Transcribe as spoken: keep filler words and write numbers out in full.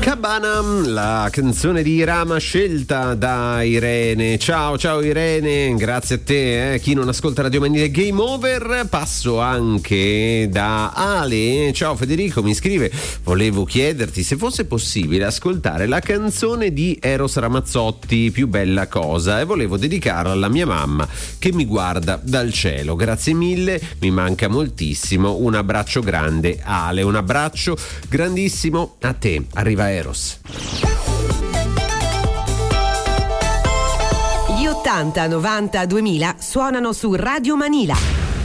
Cabana, la canzone di Rama scelta da Irene. Ciao, ciao Irene, grazie a te. Eh. Chi non ascolta Radio Manile Game Over. Passo anche da Ale. Ciao Federico, mi scrive: volevo chiederti se fosse possibile ascoltare la canzone di Eros Ramazzotti, Più bella cosa, e volevo dedicarla alla mia mamma che mi guarda dal cielo. Grazie mille, mi manca moltissimo. Un abbraccio grande Ale, un abbraccio grandissimo a te. Arriva Eros. Gli ottanta, novanta, duemila suonano su Radio Manila.